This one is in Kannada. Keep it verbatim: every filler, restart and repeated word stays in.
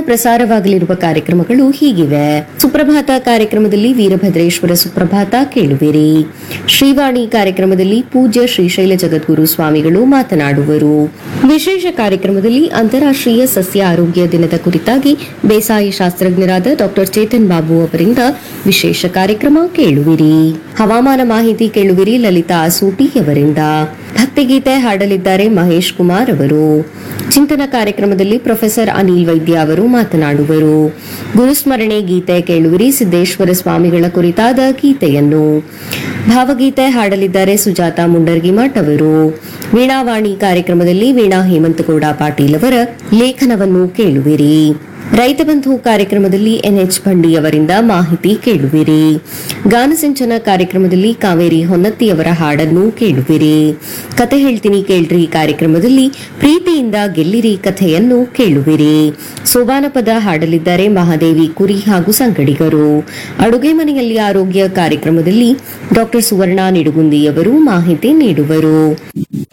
ಪ್ರಸಾರವಾಗಲಿರುವ ಕಾರ್ಯಕ್ರಮಗಳು ಹೀಗಿವೆ. ಸುಪ್ರಭಾತ ಕಾರ್ಯಕ್ರಮದಲ್ಲಿ ವೀರಭದ್ರೇಶ್ವರ ಸುಪ್ರಭಾತ ಕೇಳುವಿರಿ. ಶ್ರೀವಾಣಿ ಕಾರ್ಯಕ್ರಮದಲ್ಲಿ ಪೂಜ್ಯ ಶ್ರೀಶೈಲ ಜಗದ್ಗುರು ಸ್ವಾಮಿಗಳು ಮಾತನಾಡುವರು. ವಿಶೇಷ ಕಾರ್ಯಕ್ರಮದಲ್ಲಿ ಅಂತಾರಾಷ್ಟ್ರೀಯ ಸಸ್ಯ ಆರೋಗ್ಯ ದಿನದ ಕುರಿತಾಗಿ ಬೇಸಾಯ ಶಾಸ್ತ್ರಜ್ಞರಾದ ಡಾಕ್ಟರ್ ಚೇತನ್ ಬಾಬು ಅವರಿಂದ ವಿಶೇಷ ಕಾರ್ಯಕ್ರಮ ಕೇಳುವಿರಿ. ಹವಾಮಾನ ಮಾಹಿತಿ ಕೇಳುವಿರಿ ಲಲಿತಾ ಸೂಟಿ ಅವರಿಂದ. ಭಕ್ತಿಗೀತೆ ಹಾಡಲಿದ್ದಾರೆ ಮಹೇಶ್ ಕುಮಾರ್ ಅವರು. ಚಿಂತನ ಕಾರ್ಯಕ್ರಮದಲ್ಲಿ ಪ್ರೊಫೆಸರ್ ಅನಿಲ್ ವೈದ್ಯ ಅವರು ಮಾತನಾಡುವರು. ಗುರುಸ್ಮರಣೆ ಗೀತೆ ಕೇಳುವಿರಿ ಸಿದ್ದೇಶ್ವರ ಸ್ವಾಮಿಗಳ ಕುರಿತಾದ ಗೀತೆಯನ್ನು. ಭಾವಗೀತೆ ಹಾಡಲಿದ್ದಾರೆ ಸುಜಾತ ಮುಂಡರ್ಗಿಮಠ್ ಅವರು. ವೀಣಾವಾಣಿ ಕಾರ್ಯಕ್ರಮದಲ್ಲಿ ವೀಣಾ ಹೇಮಂತಗೌಡ ಪಾಟೀಲ್ ಅವರ ಲೇಖನವನ್ನು ಕೇಳುವಿರಿ. ರೈತ ಬಂಧು ಕಾರ್ಯಕ್ರಮದಲ್ಲಿ ಎನ್ಎಚ್ ಭಂಡಿ ಅವರಿಂದ ಮಾಹಿತಿ ಕೇಳುವಿರಿ. ಗಾನಸಿಂಚನ ಕಾರ್ಯಕ್ರಮದಲ್ಲಿ ಕಾವೇರಿ ಹೊನ್ನತ್ತಿಯವರ ಹಾಡನ್ನು ಕೇಳುವಿರಿ. ಕತೆ ಹೇಳ್ತೀನಿ ಕೇಳ್ರಿ ಕಾರ್ಯಕ್ರಮದಲ್ಲಿ ಪ್ರೀತಿಯಿಂದ ಗೆಲ್ಲಿರಿ ಕಥೆಯನ್ನು ಕೇಳುವಿರಿ. ಸೋಬಾನ ಪದ ಹಾಡಲಿದ್ದಾರೆ ಮಹಾದೇವಿ ಕುರಿ ಹಾಗೂ ಸಂಗಡಿಗರು. ಅಡುಗೆ ಮನೆಯಲ್ಲಿ ಆರೋಗ್ಯ ಕಾರ್ಯಕ್ರಮದಲ್ಲಿ ಡಾಕ್ಟರ್ ಸುವರ್ಣ ನಿಡುಗುಂದಿಯವರು ಮಾಹಿತಿ ನೀಡುವರು.